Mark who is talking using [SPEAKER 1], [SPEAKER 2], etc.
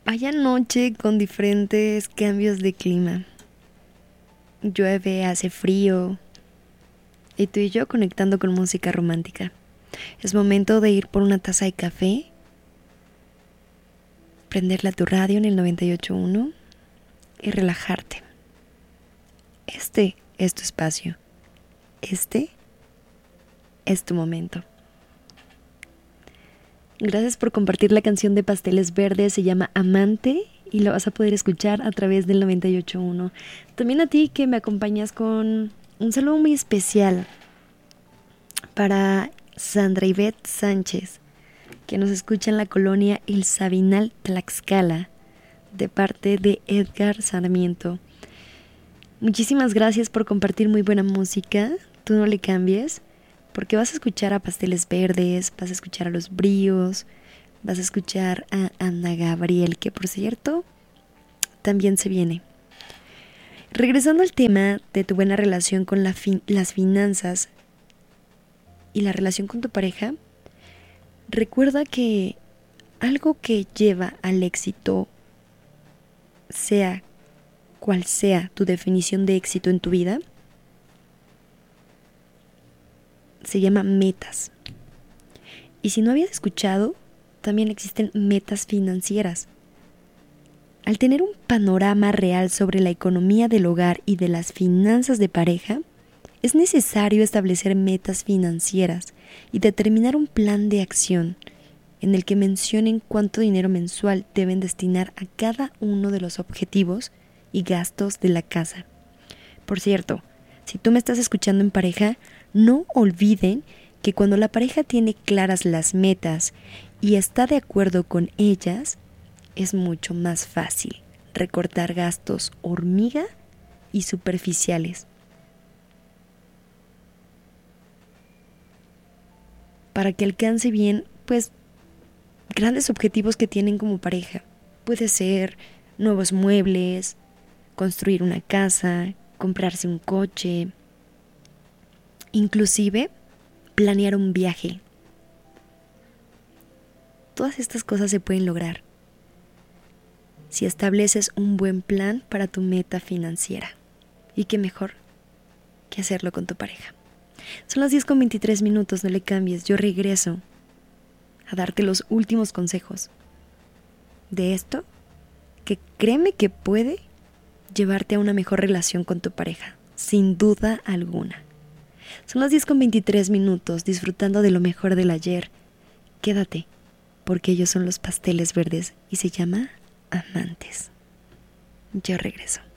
[SPEAKER 1] Vaya noche con diferentes cambios de clima. Llueve, hace frío. Y tú y yo conectando con música romántica. Es momento de ir por una taza de café, prenderle a tu radio en el 98.1 y relajarte. Este es tu espacio. Este es tu momento. Gracias por compartir la canción de Pasteles Verdes, se llama Amante y la vas a poder escuchar a través del 98.1. También a ti que me acompañas con un saludo muy especial para Sandra Ivette Sánchez, que nos escucha en la colonia El Sabinal, Tlaxcala, de parte de Edgar Sarmiento. Muchísimas gracias por compartir muy buena música, tú no le cambies, porque vas a escuchar a Pasteles Verdes, vas a escuchar a Los Bríos, vas a escuchar a Ana Gabriel, que por cierto, también se viene. Regresando al tema de tu buena relación con las finanzas y la relación con tu pareja, recuerda que algo que lleva al éxito, sea cual sea tu definición de éxito en tu vida, se llama metas. Y si no habías escuchado, también existen metas financieras. Al tener un panorama real sobre la economía del hogar y de las finanzas de pareja, es necesario establecer metas financieras y determinar un plan de acción en el que mencionen cuánto dinero mensual deben destinar a cada uno de los objetivos y gastos de la casa. Por cierto, si tú me estás escuchando en pareja, no olviden que cuando la pareja tiene claras las metas y está de acuerdo con ellas, es mucho más fácil recortar gastos hormiga y superficiales. Para que alcance bien, pues, grandes objetivos que tienen como pareja. Puede ser nuevos muebles, construir una casa, comprarse un coche, inclusive planear un viaje. Todas estas cosas se pueden lograr si estableces un buen plan para tu meta financiera. Y qué mejor que hacerlo con tu pareja. Son las 10:23, no le cambies. Yo regreso a darte los últimos consejos de esto que créeme que puede llevarte a una mejor relación con tu pareja, sin duda alguna. Son las 10:23, disfrutando de lo mejor del ayer. Quédate, porque ellos son los Pasteles Verdes y se llama Amantes. Yo regreso.